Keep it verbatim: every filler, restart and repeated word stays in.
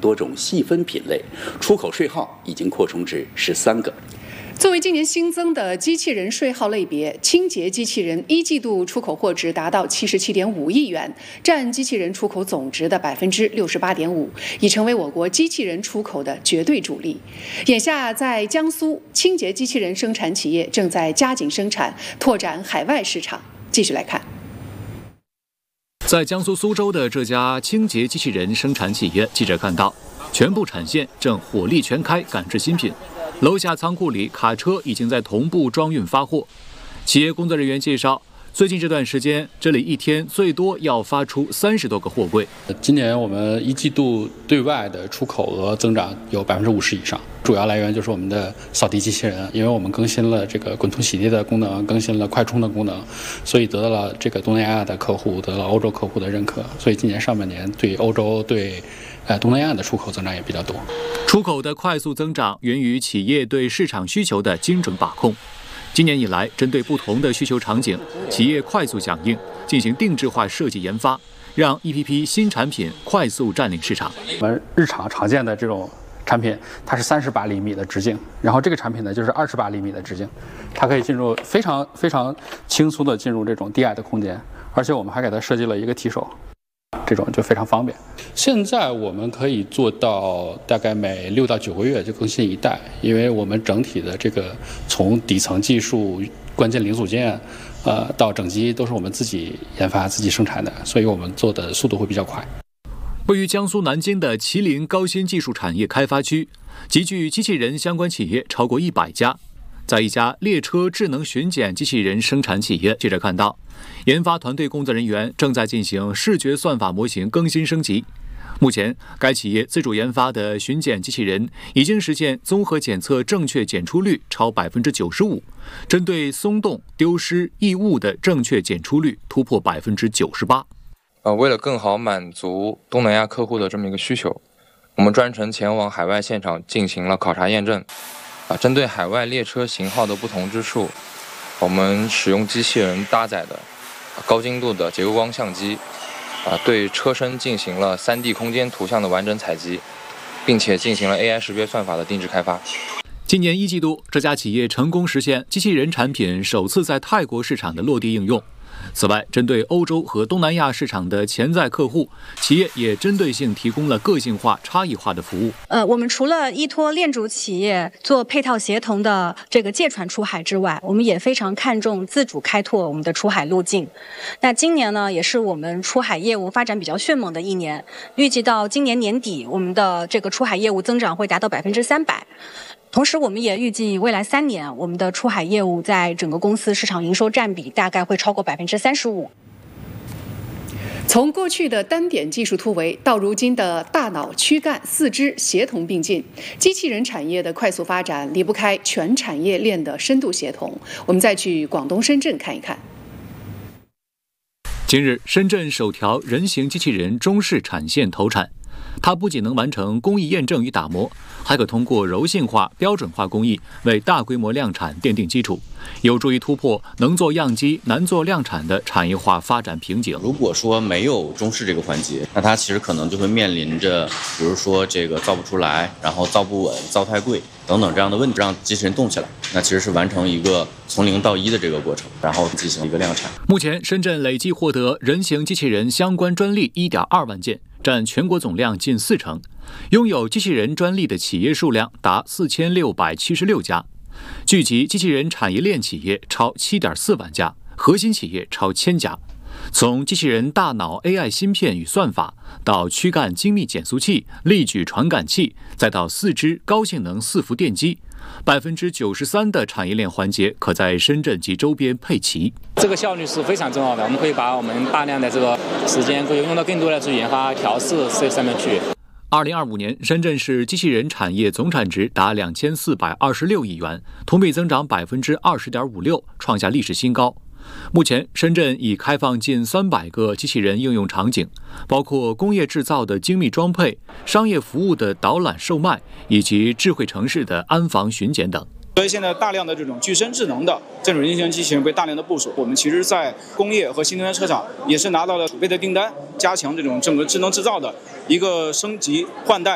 多种细分品类，出口税号已经扩充至十三个。 作为今年新增的机器人税号类别，清洁机器人一季度出口货值达到七十七点五亿元，占机器人出口总值的百分之六十八点五，已成为我国机器人出口的绝对主力。眼下，在江苏，清洁机器人生产企业正在加紧生产，拓展海外市场。继续来看。 在江苏苏州的这家清洁机器人生产企业，记者看到，全部产线正火力全开赶制新品。楼下仓库里，卡车已经在同步装运发货。企业工作人员介绍，最近这段时间，这里一天最多要发出三十多个货柜。 今年我们一季度对外的出口额增长有百分之五十以上，主要来源就是我们的扫地机器人，因为我们更新了这个滚筒洗地的功能，更新了快充的功能，所以得到了这个东南亚的客户，得到了欧洲客户的认可。所以今年上半年对欧洲、对呃东南亚的出口增长也比较多。 出口的快速增长源于企业对市场需求的精准把控。今年以来，针对不同的需求场景，企业快速响应，进行定制化设计研发，让一批批新产品快速占领市场。 我们日常常见的这种产品，它是三十八厘米的直径，然后这个产品呢就是二十八厘米的直径，它可以进入非常非常轻松的进入这种低矮的空间，而且我们还给它设计了一个提手。这种就非常方便。现在我们可以做到大概每六到九个月就更新一代，因为我们整体的这个从底层技术、关键零组件，呃，到整机都是我们自己研发、自己生产的，所以我们做的速度会比较快。 位于江苏南京的麒麟高新技术产业开发区，集聚机器人相关企业超过一百家。在一家列车智能巡检机器人生产企业，记者看到，研发团队工作人员正在进行视觉算法模型更新升级。目前，该企业自主研发的巡检机器人已经实现综合检测正确检出率超百分之九十五，针对松动、丢失、异物的正确检出率突破百分之九十八。 呃，为了更好满足东南亚客户的这么一个需求，我们专程前往海外现场进行了考察验证。啊，针对海外列车型号的不同之处，我们使用机器人搭载的高精度的结构光相机，啊，对车身进行了 三 D 空间图像的完整采集，并且进行了 A I 识别算法的定制开发。 今年一季度，这家企业成功实现机器人产品首次在泰国市场的落地应用。此外，针对欧洲和东南亚市场的潜在客户，企业也针对性提供了个性化、差异化的服务。 呃，我们除了依托链主企业做配套协同的这个借船出海之外，我们也非常看重自主开拓我们的出海路径。那今年呢，也是我们出海业务发展比较迅猛的一年，预计到今年年底，我们的这个出海业务增长会达到百分之三百。同时，我们也预计未来三年，我们的出海业务在整个公司市场营收占比大概会超过百分之三十五。 从过去的单点技术突围到如今的大脑、躯干、四肢协同并进，机器人产业的快速发展离不开全产业链的深度协同。我们再去广东深圳看一看。 近日，深圳首条人形机器人中式产线投产。它不仅能完成工艺验证与打磨，还可通过柔性化、标准化工艺为大规模量产奠定基础，有助于突破能做样机、难做量产的产业化发展瓶颈。 如果说没有中式这个环节，那它其实可能就会面临着，比如说这个造不出来，然后造不稳、造太贵等等这样的问题，让机器人动起来。那其实是完成一个从零到一的这个过程，然后进行一个量产。 目前，深圳累计获得人形机器人相关专利 一点二万件。占全国总量近四成，拥有机器人专利的企业数量达四千六百七十六家，聚集机器人产业链企业超七点四万家，核心企业超千家。从机器人大脑 A I 芯片与算法，到躯干精密减速器、力矩传感器，再到四肢高性能伺服电机，百分之九十三的产业链环节可在深圳及周边配齐。 这个效率是非常重要的，我们可以把我们大量的这个时间可以用到更多的去研发、调试这上面去。 二零二五年，深圳市机器人产业总产值达两千四百二十六亿元，同比增长百分之二十点五六，创下历史新高。目前，深圳已开放近三百个机器人应用场景，包括工业制造的精密装配、商业服务的导览售卖，以及智慧城市的安防巡检等。 所以现在大量的这种具身智能的这种人形机器人被大量的部署，我们其实在工业和新能源车厂也是拿到了储备的订单，加强这种整个智能制造的一个升级换代。